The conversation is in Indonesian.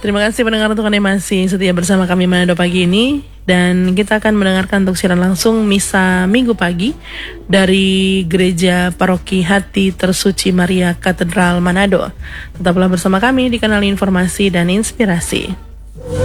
Terima kasih pendengar untuk Anda masih setia bersama kami Manado pagi ini. Dan kita akan mendengarkan untuk siaran langsung Misa Minggu pagi dari Gereja Paroki Hati Tersuci Maria Katedral Manado. Tetaplah bersama kami di kanal Informasi dan Inspirasi.